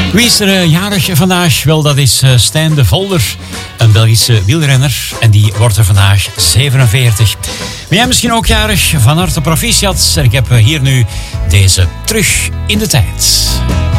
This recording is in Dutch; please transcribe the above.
Wie is er jarig vandaag? Wel, dat is Stijn de Volder, een Belgische wielrenner. En die wordt er vandaag 47. Ben jij misschien ook jarig? Van harte proficiat. En ik heb hier nu deze Terug in de Tijd.